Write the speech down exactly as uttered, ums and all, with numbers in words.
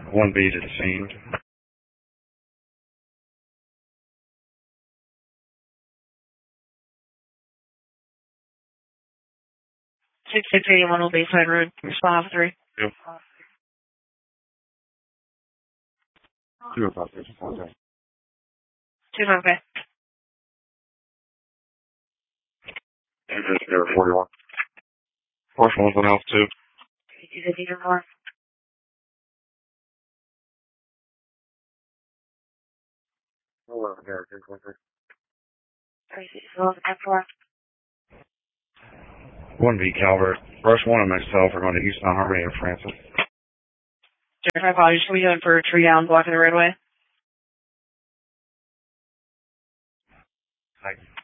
one B to the scene. six six eight one Old Bayside Road, respond off three. Yep. Two five six one zero. two five okay. Air forty-one. Portion one's one else too. two fifty or more. Hello, Air three four three. three six four four. one B Calvert. Rush one and myself are going to Eastbound Harmony and Francis. Certified apologies. Can we go in for a tree down blocking the roadway? Hi.